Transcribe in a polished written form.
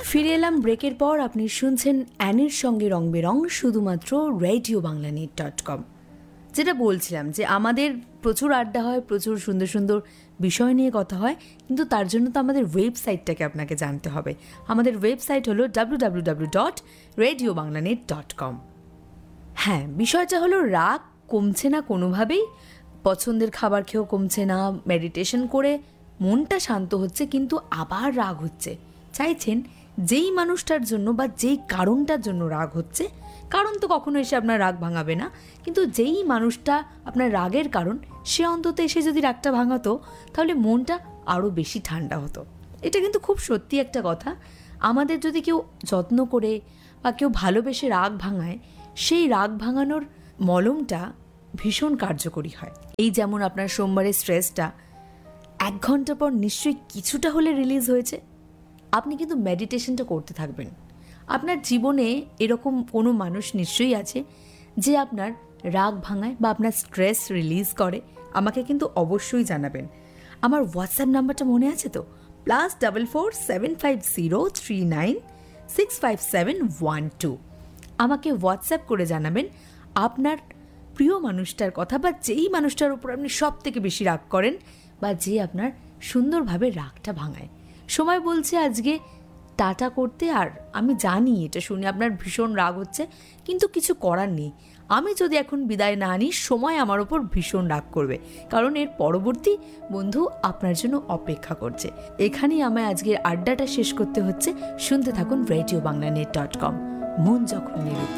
ফিরে এলাম ব্রেকের পর। আপনি শুনছেন অ্যানির সঙ্গে রং বেরং, শুধুমাত্র RadioBanglaNet.com। যেটা বলছিলাম যে আমাদের প্রচুর আড্ডা হয়, প্রচুর সুন্দর সুন্দর বিষয় নিয়ে কথা হয়, কিন্তু তার জন্য তো আমাদের ওয়েবসাইটটাকে আপনাকে জানতে হবে। আমাদের ওয়েবসাইট হলো www.radiobanglanet.com। হ্যাঁ, বিষয়টা হলো রাগ কমছে না কোনোভাবেই, পছন্দের খাবার খেয়েও কমছে না, মেডিটেশন করে মনটা শান্ত হচ্ছে, কিন্তু আবার রাগ হচ্ছে। চাইছেন যেই মানুষটার জন্য বা যেই কারণটার জন্য রাগ হচ্ছে, কারণ তো কখনো এসে আপনার রাগ ভাঙাবে না, কিন্তু যেই মানুষটা আপনার রাগের কারণ, সে অন্তত এসে যদি রাগটা ভাঙাতো, তাহলে মনটা আরও বেশি ঠান্ডা হতো। এটা কিন্তু খুব সত্যি একটা কথা। আমাদের যদি কেউ যত্ন করে বা কেউ ভালোবেসে রাগ ভাঙায়, সেই রাগ ভাঙানোর মলমটা ভীষণ কার্যকরী হয়। এই যেমন আপনার সোমবারের স্ট্রেসটা 1 ঘন্টা পর নিশ্চয়ই কিছুটা হলে রিলিজ হয়েছে। আপনি কিন্তু মেডিটেশনটা করতে থাকবেন। আপনার জীবনে এরকম কোনো মানুষ নিশ্চয়ই আছে যে আপনার রাগ ভাঙায় বা আপনার স্ট্রেস রিলিজ করে। আমাকে কিন্তু অবশ্যই জানাবেন। আমার হোয়াটসঅ্যাপ নাম্বারটা মনে আছে তো? +44 750 39 65712। আমাকে হোয়াটসঅ্যাপ করে জানাবেন আপনার প্রিয় মানুষটার কথা, বা যেই মানুষটার উপর আপনি সব থেকে বেশি রাগ করেন, বা যে আপনার সুন্দরভাবে রাগটা ভাঙায়। সময় বলছে আজকে টাটা করতে। আর আমি জানি এটা শুনে আপনার ভীষণ রাগ হচ্ছে, কিন্তু কিছু করার নেই। আমি যদি এখন বিদায় না নিই, সময় আমার ওপর ভীষণ রাগ করবে, কারণ এর পরবর্তী বন্ধু আপনার জন্য অপেক্ষা করছে। এখানেই আমায় আজকের আড্ডাটা শেষ করতে হচ্ছে। শুনতে থাকুন RadioBanglaNet.com। মন যখন নিরুদ্ধ।